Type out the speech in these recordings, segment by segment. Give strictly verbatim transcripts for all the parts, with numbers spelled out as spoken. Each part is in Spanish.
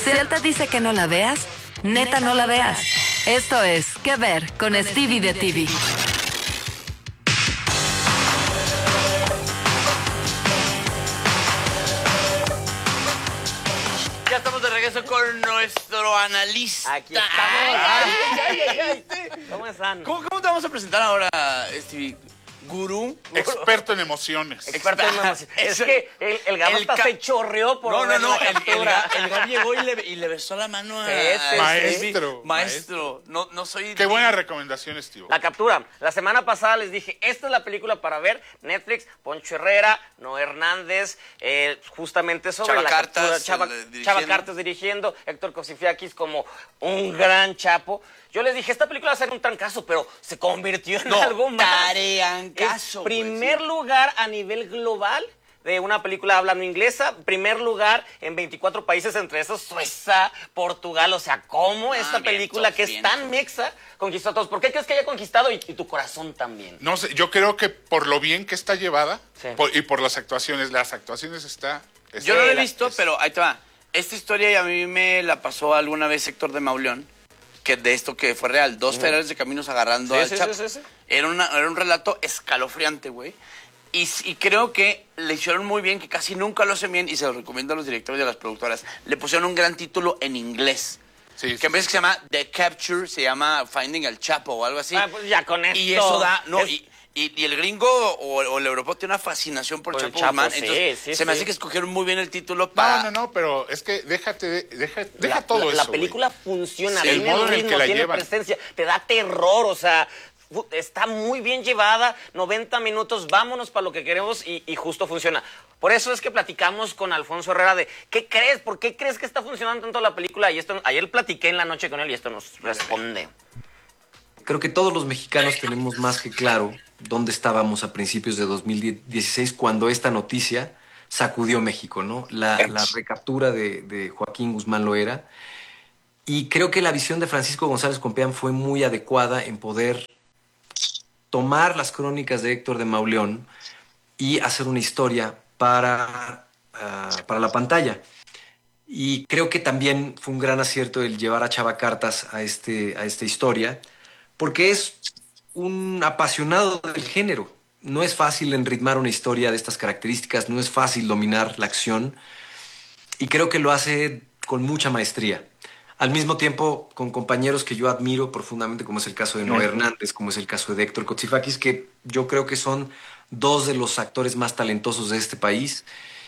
Si él te dice que no la veas, neta no la veas. Esto es ¿Qué ver? Con Stevie de T V. Ya estamos de regreso con nuestro analista. Aquí estamos. Ay, ay, ay, ay. ¿Cómo están? ¿Cómo, ¿Cómo te vamos a presentar ahora, Stevie? Gurú. Experto en emociones. Experto en emociones. Es Eso- que el, el Gabo el hasta ca- se chorreó por No, no, ver no. la El, el, captura. el Gab llegó y le, y le besó la mano a Sí, sí, sí. Maestro, Maestro. No, no soy. Qué buena recomendación, Steve. La captura. La semana pasada les dije, esta es la película para ver. Netflix, Poncho Herrera, Noé Hernández, eh, justamente sobre Chava la Cartas, captura. Chava, el, eh, dirigiendo. Chava Cartas dirigiendo, Héctor Cosifiakis como un gran chapo. Yo les dije, esta película va a ser un trancazo, pero se convirtió en No, algo más. tareancazo, Es güey, primer sí. lugar a nivel global de una película hablando inglesa, primer lugar en veinticuatro países, entre esos Suiza, Portugal. O sea, ¿cómo Ah, esta película vientos, que es vientos. tan mexa conquistó a todos? ¿Por qué crees que haya conquistado y, y tu corazón también? No sé, yo creo que por lo bien que está llevada Sí. por- y por las actuaciones, las actuaciones está... está- Yo no lo he la- visto, es- pero ahí te va. Esta historia a mí me la pasó alguna vez Héctor de Mauleón, que de esto que fue real. Dos federales de caminos agarrando Sí, al sí, Chapo. sí, sí, sí. Era, una, era un relato escalofriante, güey. Y, s- y creo que le hicieron muy bien, que casi nunca lo hacen bien, y se lo recomiendo a los directores y a las productoras. Le pusieron un gran título en inglés. Sí, Que sí, en vez que se llama The Capture, se llama Finding al Chapo o algo así. Ah, pues ya con esto. Y eso da, no, es- y, y- y el gringo o, o el europeo tiene una fascinación por, Por el el Chapo Chapo, Guzmán. sí, Entonces, sí, se me sí. hace que escogieron muy bien el título para... No, no, no, pero es que déjate, de- deja, deja la, todo la- eso, la güey. película funciona, Sí, el tiene modo en el ritmo, que la tiene llevan. presencia, te da terror, o sea, fu- está muy bien llevada, noventa minutos, vámonos para lo que queremos y, y justo funciona. Por eso es que platicamos con Alfonso Herrera de, ¿qué crees? ¿Por qué crees que está funcionando tanto la película? Y esto, ayer platiqué en la noche con él y esto nos responde. Creo que todos los mexicanos tenemos más que claro dónde estábamos a principios de dos mil dieciséis cuando esta noticia sacudió México, ¿no? La, la recaptura de, de Joaquín Guzmán Loera. Y creo que la visión de Francisco González Compeán fue muy adecuada en poder tomar las crónicas de Héctor de Mauleón y hacer una historia para, ah, para la pantalla. Y creo que también fue un gran acierto el llevar a Chava Cartas a, este, a esta historia, porque es un apasionado del género. No es fácil enritmar una historia de estas características, no es fácil dominar la acción, y creo que lo hace con mucha maestría. Al mismo tiempo, con compañeros que yo admiro profundamente, como es el caso de Noé Hernández, como es el caso de Héctor Kotsifakis, que yo creo que son dos de los actores más talentosos de este país.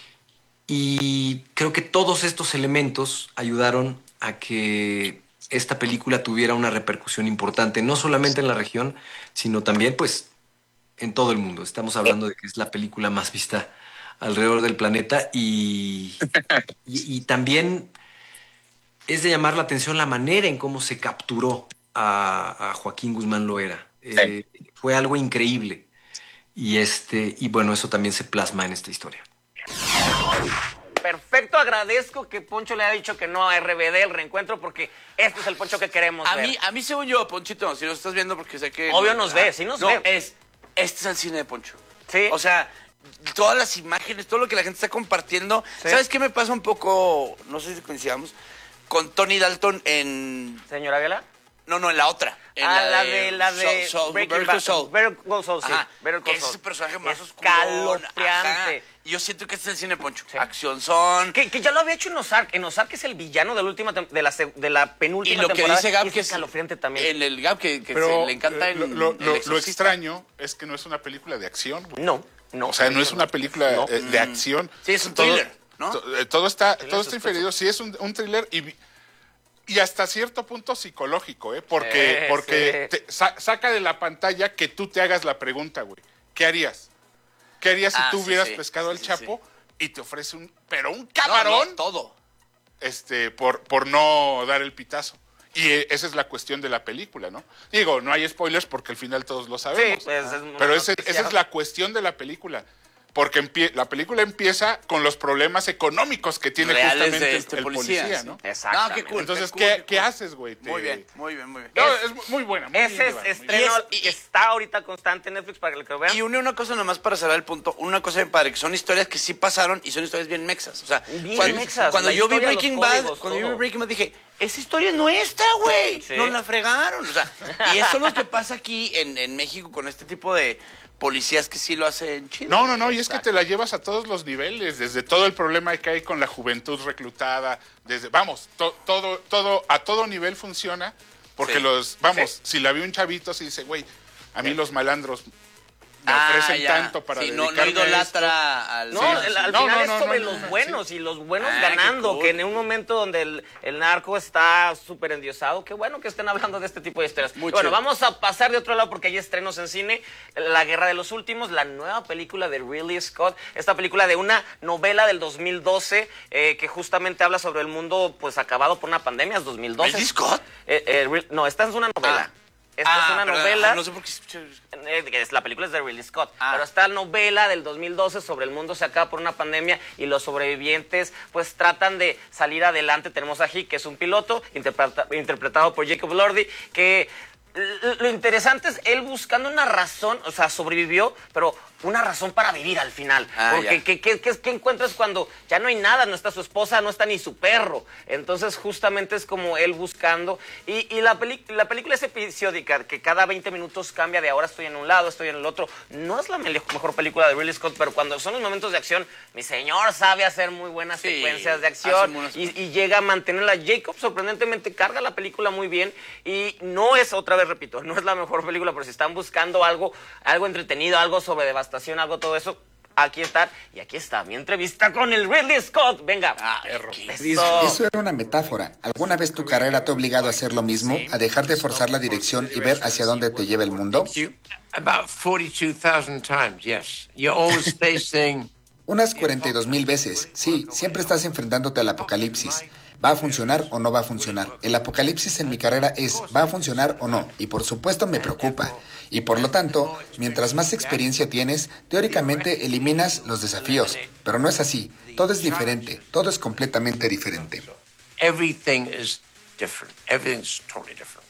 Y creo que todos estos elementos ayudaron a que esta película tuviera una repercusión importante, no solamente en la región, sino también, pues, en todo el mundo. Estamos hablando de que es la película más vista alrededor del planeta y, y, y también es de llamar la atención la manera en cómo se capturó a, a Joaquín Guzmán Loera. Eh, fue algo increíble. Y, este, y bueno, eso también se plasma en esta historia. Perfecto, agradezco que Poncho le haya dicho que no a R B D, el reencuentro, porque este es el Poncho que queremos A ver. mí, a mí según yo, Ponchito, si lo estás viendo porque sé que... Obvio nos ve, sí nos no, ve. es, este es el cine de Poncho. Sí. O sea, todas las imágenes, todo lo que la gente está compartiendo. Sí. ¿Sabes qué me pasa un poco, no sé si coincidamos, con Tony Dalton en... Señora Vela. No, no, en la otra. En Ah, la de, la de Soul- Soul- Breaking Better Bad. Call Saul. Better Call Saul, sí. Ajá, Better que Call es Saul. ese personaje más Es oscurón. escalofriante. Ajá. Y yo siento que este es el cine de Poncho. Sí. Acción son... Que, que ya lo había hecho en Ozark. En Ozark es el villano de la última tem- de la, se- de la Y penúltima lo que temporada. dice Gab, y es que es escalofriante también. En el Gab que, que Pero se le encanta eh, en lo, lo- El lo- lo Exorcista. extraño es que no es una película de acción, güey. No, no. O sea, no es una película No. eh, de acción. Sí, es un Todo- thriller, ¿no? to- eh, Todo, está, todo está suspenso. inferido. Sí, es un, un thriller y, y hasta cierto punto psicológico, ¿eh? Porque, Sí, porque sí. te sa- saca de la pantalla que tú te hagas la pregunta, güey. ¿Qué harías? ¿Qué harías si Ah, tú sí, hubieras sí. pescado Sí, al sí, Chapo y te ofrece un, pero un No, camarón, no, todo. este, por, por no dar el pitazo? Y eh, esa es la cuestión de la película, ¿no? Digo, no hay spoilers porque al final todos lo sabemos. pues, es una pero ese- noticia. esa es la cuestión de la película. porque empie- la película empieza con los problemas económicos que tiene Reales justamente de el, este el policía, policía, sí. ¿no? Exacto. No, qué cool. Entonces, qué ¿qué, cool, qué qué cool. haces, güey? Te- Muy bien, muy bien, muy bien. No, Es- es, muy buena. Muy bien Ese es llevada, muy bien. estreno Y es- y- que está ahorita constante en Netflix para que lo vean. Y une una cosa nomás para cerrar el punto, una cosa bien padre, que son historias que sí pasaron y son historias bien mexas. O sea, Bien cuando, mexas, cuando la yo vi historia, los Breaking Bad, códigos, cuando yo vi todo. Breaking Bad dije, esa historia es nuestra, güey. Sí. Nos la fregaron. O sea, y eso es lo que pasa aquí en, en México con este tipo de policías que sí lo hacen chido. No, no, no, y es que Exacto. te la llevas a todos los niveles, desde todo el problema que hay con la juventud reclutada, desde, vamos, to- todo, todo, a todo nivel funciona, porque Sí. los, vamos, Sí. si la vi un chavito, si dice, güey, a mí los malandros me Ah, ofrecen ya. tanto para Sí, no, no dedicarme a esto. idolatra al... No, Sí, el- sí. al No, final no, es no, sobre no, los no, buenos sí. y los buenos Ah, qué ganando, cool. que en un momento donde el, el narco está súper endiosado, qué bueno que estén hablando de este tipo de historias. Muy Bueno, chido. vamos a pasar de otro lado porque hay estrenos en cine. La Guerra de los Últimos, la nueva película de Ridley Scott, esta película de una novela del dos mil doce eh, que justamente habla sobre el mundo pues acabado por una pandemia, es dos mil doce. ¿Ridley Scott? Eh, eh, Ri- no, esta es una novela. Ah. Esta es Ah, una perdón, novela. ah, no sé por qué... Eh, es- La película es de Ridley Scott, Ah. pero está novela del dos mil doce sobre el mundo se acaba por una pandemia y los sobrevivientes pues tratan de salir adelante. Tenemos a Hick, que es un piloto, interpreta- interpretado por Jacob Elordi, que l- lo interesante es él buscando una razón, o sea, sobrevivió, pero una razón para vivir al final. Ah, Porque ya. ¿qué, qué, qué- qué encuentras cuando ya no hay nada? No está su esposa, no está ni su perro. Entonces justamente es como él buscando. Y, y la, peli- la película es episódica, que cada veinte minutos cambia de ahora estoy en un lado, estoy en el otro. No es la me- mejor película de Ridley Scott, pero cuando son los momentos de acción, mi señor sabe hacer muy buenas Sí, secuencias de hace acción buenas- y, y llega a mantenerla. Jacob sorprendentemente carga la película muy bien y no es, otra vez repito, no es la mejor película, pero si están buscando algo, algo entretenido, algo sobre devastación, algo todo eso, aquí está. Y aquí está mi entrevista con el Ridley Scott. Venga. Ah, Eso. Eso era una metáfora. ¿Alguna vez tu carrera te ha obligado a hacer lo mismo? ¿A dejar de forzar la dirección y ver hacia dónde te lleva el mundo? About forty-two thousand times, yes. You're always facing. Unas cuarenta y dos mil veces. Sí, siempre estás enfrentándote al apocalipsis. ¿Va a funcionar o no va a funcionar? El apocalipsis en mi carrera es, ¿va a funcionar o no? Y por supuesto me preocupa. Y por lo tanto, mientras más experiencia tienes, teóricamente eliminas los desafíos. Pero no es así. Todo es diferente. Todo es completamente diferente. Everything is different. Everything's totally different.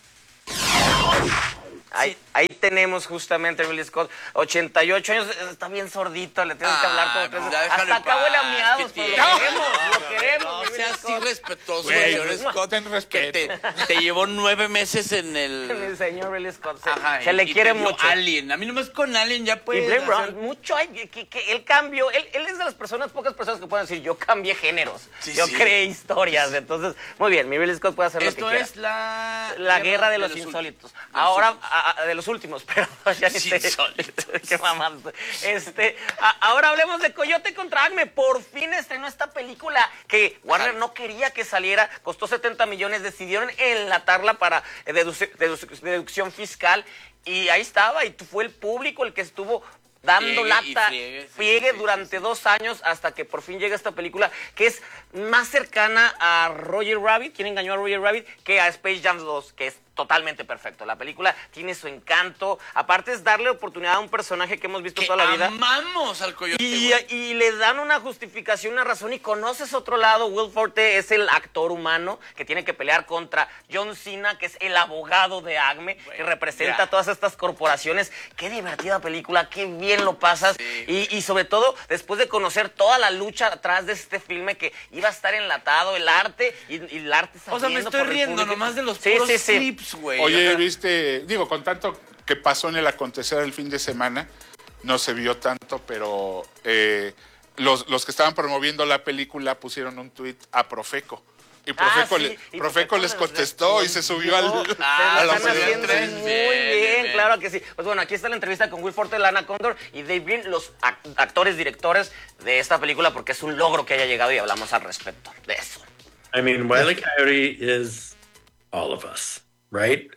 Ahí, ahí tenemos justamente a Ridley Scott, ochenta y ocho años, está bien sordito, le tenemos que hablar como Ah, tres pues veces. ya déjalo Hasta en acá paz, huele a miados, que pero lo tiene. queremos, lo queremos. No mi Ridley seas Scott. irrespetuoso, Güey, señor Scott. ten Que respeto. te, te llevó nueve meses en el... El señor Ridley Scott, se, Ajá, se y- le y quiere te dio mucho. Alien. A mí nomás con Alien ya Y puedes Blade Runner, hacer- mucho hay, que, que él cambió, él, él es de las personas, pocas personas que pueden decir, yo cambié géneros, Sí, yo sí. creé historias, entonces, muy bien, mi Ridley Scott puede hacer lo Esto que quiera. es la... La guerra de los insólitos. Ahora, a- a- de los últimos, pero ya ni sé. Insólitos. Qué mamada. Este, a- ahora hablemos de Coyote contra Acme. Por fin estrenó esta película que Warner no quería que saliera. Costó setenta millones. Decidieron enlatarla para eh, deduci- deduc- deducción fiscal. Y ahí estaba. Y fue el público el que estuvo dando Friegue y lata, friegue, sí, friegue sí, durante sí. dos años hasta que por fin llega esta película que es más cercana a Roger Rabbit, quien engañó a Roger Rabbit, que a Space Jam dos, que es totalmente perfecto. La película tiene su encanto. Aparte es darle oportunidad a un personaje que hemos visto Que toda la vida. amamos al Coyote, Y, güey. y le dan una justificación, una razón, y conoces otro lado. Will Forte es el actor humano que tiene que pelear contra John Cena, que es el abogado de Acme, que representa ya. a todas estas corporaciones. Qué divertida película, qué bien lo pasas. Sí, y, y sobre todo, después de conocer toda la lucha atrás de este filme, que iba a estar enlatado, el arte, y, y el arte O sea, me saliendo estoy por el riendo público. nomás de los Sí, puros sí, sí. clips, güey. Oye, O sea, viste, digo, con tanto que pasó en el acontecer el fin de semana, no se vio tanto, pero eh, los, los que estaban promoviendo la película pusieron un tuit a Profeco. Y Profeco, Ah, sí, le- y Profeco les les contestó y se subió al, respondió. Ah, Se a la la están subió haciendo tres. muy Bien, bien, bien, bien. claro que sí. Pues bueno, aquí está la entrevista con Will Forte, Lana Condor y Dave Green, los ac- actores, directores de esta película, porque es un logro que haya llegado y hablamos al respecto de eso. I mean, Wile E. Coyote is all of us, right?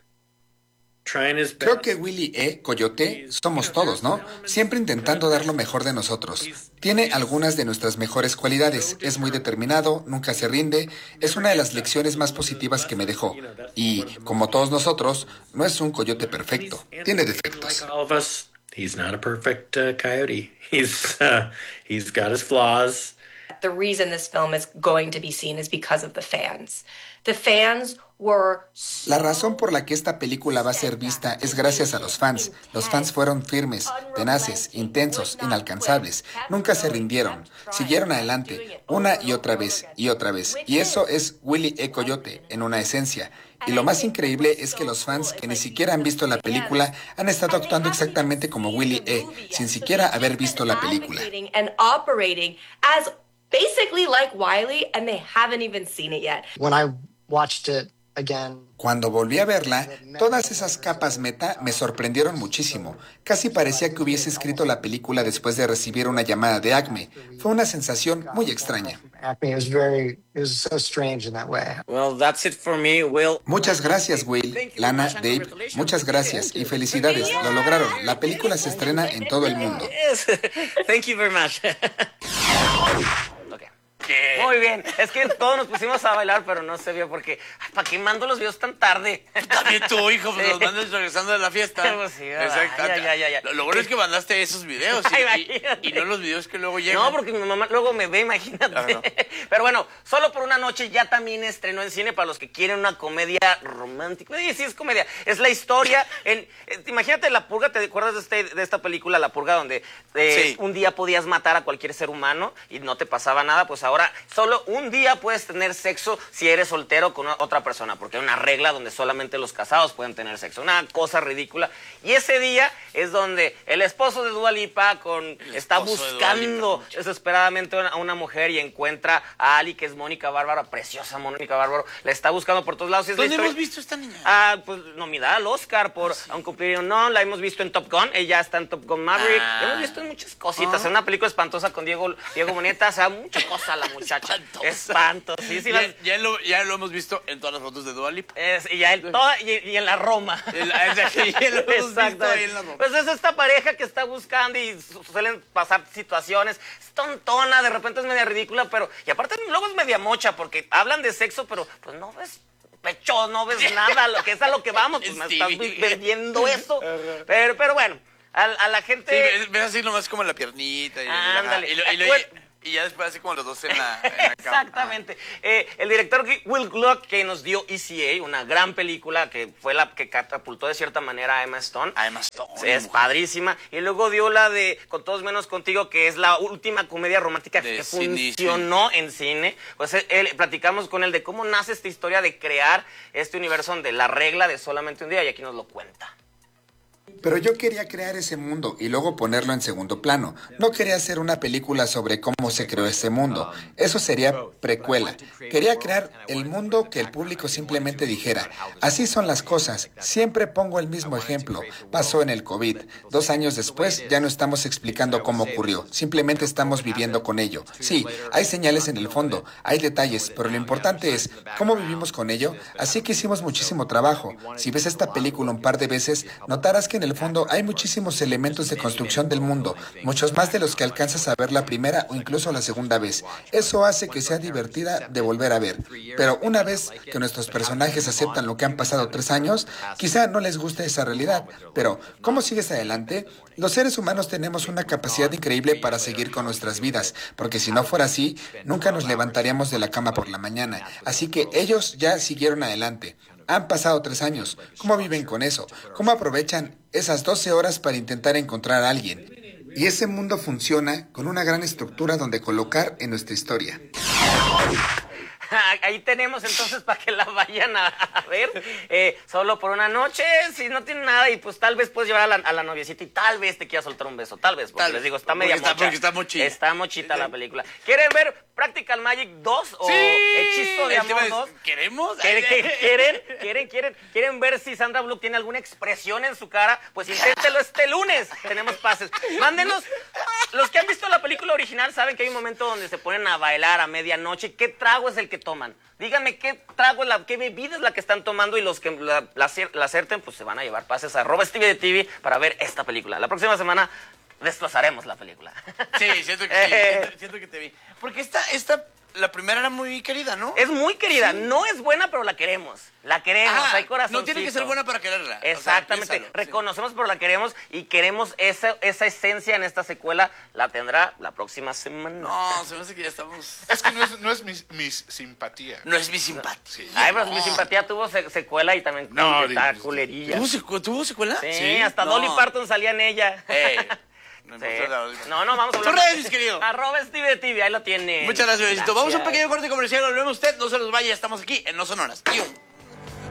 Trying his best. Creo que Willy E. Coyote somos todos, ¿no? Siempre intentando dar lo mejor de nosotros. Tiene algunas de nuestras mejores cualidades. Es muy determinado, nunca se rinde. Es una de las lecciones más positivas que me dejó. Y, como todos nosotros, no es un coyote perfecto. Tiene defectos. Like all of us, he's not a perfect uh, coyote. He's uh, he's got his flaws. The reason this film is going to be seen is because of the fans. The fans were so La razón por la que esta película va a ser vista es gracias a los fans. Los fans fueron firmes, tenaces, intensos, inalcanzables. Nunca se rindieron. Siguieron adelante, una y otra vez, y otra vez. Y eso es Wile E. Coyote, en una esencia. Y lo más increíble es que los fans que ni siquiera han visto la película han estado actuando exactamente como Wile E., sin siquiera haber visto la película. and operating as basically like Wiley, and they haven't even seen it yet. When I watched it again, Cuando volví a verla, todas esas capas meta me sorprendieron muchísimo. Casi parecía que hubiese escrito la película después de recibir una llamada de Acme. Fue una sensación muy extraña. Acme was very, it was so strange in that way. Well, that's it for me, Will. Muchas gracias, Will, Lana, Dave. Muchas gracias y felicidades. Lo lograron. La película se estrena en todo el mundo. Yes. Thank you very much. Okay. ¿Qué? Muy bien, es que todos nos pusimos a bailar, pero no se vio porque, ay, ¿para qué mando los videos tan tarde? También tu hijo, pues Sí. los mandas regresando de la fiesta. Pues sí, ¿verdad? Exacto. Ya, ya, ya, ya. Lo, lo bueno es que mandaste esos videos y, Ay, y- imagínate. y no los videos que luego llegan. No, porque mi mamá luego me ve, imagínate. Ah, no. Pero bueno, Solo por una noche ya también estrenó en cine para los que quieren una comedia romántica. Sí, sí, es comedia. Es la historia. En, eh, imagínate La Purga, ¿te acuerdas de, este, de esta película, La Purga, donde eh, Sí. un día podías matar a cualquier ser humano y no te pasaba nada? Pues ahora solo un día puedes tener sexo si eres soltero con otra persona, porque hay una regla donde solamente los casados pueden tener sexo. Una cosa ridícula. Y ese día es donde el esposo de Dua Lipa con, está esposo de Dua buscando Lipa, desesperadamente a una mujer y encuentra a Ali, que es Mónica Bárbara, preciosa Mónica Bárbara, la está buscando por todos lados. Y es la ¿Dónde historia- hemos visto esta niña? Ah, pues nominada al Oscar por Un Cupido No, la hemos visto en Top Gun, ella está en Top Gun Maverick, Ah. la hemos visto en muchas cositas, en una película espantosa con Diego, Diego Boneta, o sea, mucha cosa la muchacha. Espantosa. Espanto, sí, sí. ya, las- ya lo, ya lo hemos visto en todas las fotos de Dua Lipa. es- y, ya en toda- y, y en la Roma. El- exacto, ya lo hemos visto Exactamente. ahí en la Roma. Pues es esta pareja que está buscando y su- suelen pasar situaciones. Es tontona, de repente es media ridícula, pero... Y aparte luego es media mocha porque hablan de sexo, pero pues no ves pecho, no ves nada, lo que es a lo que vamos, pues me estás Stevie. vendiendo eso. Pero, pero bueno, a, a la gente... Sí, ves, ves así nomás como la piernita. Y, Ándale. y, lo- y lo- Bueno. y ya después así como los dos en la, en la cama. Exactamente. Eh, el director Will Gluck, que nos dio E C A, una gran película que fue la que catapultó de cierta manera a Emma Stone. A Emma Stone, Sí, es mujer. padrísima. Y luego dio la de Con Todos Menos Contigo, que es la última comedia romántica De que cine, funcionó en cine. Pues él, él- platicamos con él de cómo nace esta historia de crear este universo donde la regla de solamente un día, y aquí nos lo cuenta. Pero yo quería crear ese mundo y luego ponerlo en segundo plano. No quería hacer una película sobre cómo se creó ese mundo. Eso sería precuela. Quería crear el mundo que el público simplemente dijera, así son las cosas. Siempre pongo el mismo ejemplo. Pasó en el COVID. Dos años después ya no estamos explicando cómo ocurrió. Simplemente estamos viviendo con ello. Sí, hay señales en el fondo, hay detalles, pero lo importante es cómo vivimos con ello. Así que hicimos muchísimo trabajo. Si ves esta película un par de veces, notarás que en el fondo hay muchísimos elementos de construcción del mundo, muchos más de los que alcanzas a ver la primera o incluso la segunda vez. Eso hace que sea divertida de volver a ver. Pero una vez que nuestros personajes aceptan lo que han pasado tres años, quizá no les guste esa realidad. Pero, ¿cómo sigues adelante? Los seres humanos tenemos una capacidad increíble para seguir con nuestras vidas, porque si no fuera así, nunca nos levantaríamos de la cama por la mañana. Así que ellos ya siguieron adelante. Han pasado tres años. ¿Cómo viven con eso? ¿Cómo aprovechan esas doce horas para intentar encontrar a alguien? Y ese mundo funciona con una gran estructura donde colocar en nuestra historia. Ahí tenemos entonces para que la vayan a, a ver, eh, Solo por una noche, si no tiene nada, y pues tal vez puedes llevar a la, a la noviecita y tal vez te quiera soltar un beso, tal vez, porque Tal les vez, digo, está porque media está- mocha. porque está mochita. Está mochita la película. ¿Quieren ver Practical Magic dos o Sí. Hechizo de El tema Amor es, dos? ¿queremos? ¿Quieren, qué- quieren, quieren, quieren, quieren ver si Sandra Bullock tiene alguna expresión en su cara? Pues inténtelo este lunes. Tenemos pases. Mándenos. Los que han visto la película original saben que hay un momento donde se ponen a bailar a medianoche. ¿Qué trago es el que toman? Díganme qué trago, es la, qué bebida es la que están tomando, y los que la, la, acier- la acierten, pues se van a llevar pases a arroba Stevie de T V para ver esta película. La próxima semana destrozaremos la película. Sí, siento que, sí, siento, siento que te vi. Porque esta, esta la primera era muy querida, ¿no? Es muy querida, sí. No es buena, pero la queremos. La queremos, ah, hay corazoncito. No tiene que ser buena para quererla. Exactamente, O sea, reconocemos, sí. Pero la queremos y queremos esa, esa esencia en esta secuela. La tendrá la próxima semana. No, se me hace que ya estamos... Es que no es, no es mi, mi simpatía. No es mi simpatía. Sí. Ay, pero no. Mi simpatía tuvo se, secuela y también no, está culerilla. ¿Tuvo, secu ¿Tuvo secuela? Sí, sí hasta no. Dolly Parton salía en ella. Hey. No, sí. no, no, vamos a hablar. ¡Tus redes, querido! Arroba Steve de T V, ahí lo tiene. Muchas gracias, gracias. Vamos a un pequeño corte comercial, volvemos usted, no se nos vaya, estamos aquí en No Sonoras. ¡Adiós!